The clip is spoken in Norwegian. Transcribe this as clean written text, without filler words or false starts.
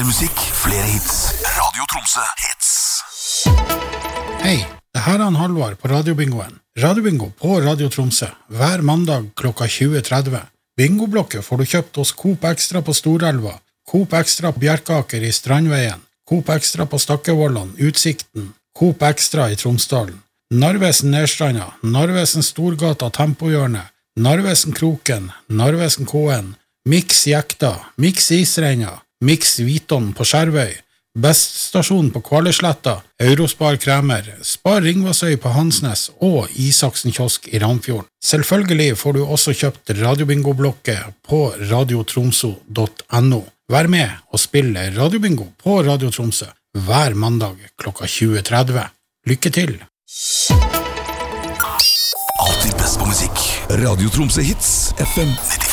musikk, flere hits. Radio Tromsø hits. Hei, det her er Halvard på Radiobingoen. Radiobingo på Radio Tromsø, hver mandag klokka 20.30. Bingoblokket får du kjøpt hos Coop Extra på Storelva, Coop Extra på Bjerkaker i Strandveien, Coop Extra på Stakkevollan, Utsikten, Coop Extra i Tromsdalen, Narvesen Nedstranda, Narvesen Storgata Tempohjørne, Narvesen Kroken, Narvesen Kåen, Mix Jekta, Mix Isreina, Mix Viton på Skjervøy, Best Stasjon på Kvaløysletta, Eurospar Kremer, Spar Ringvassøy på Hansnes og Isaksen Kiosk i Ramfjorden. Selvfølgelig får du også kjøpt Radiobingo-blokket på radiotromso.no. Vær med og spille Radiobingo på Radio Tromsø hver mandag klokka 20.30. Lykke til! Alltid best på musikk. Radio Tromsø hits, FM 95.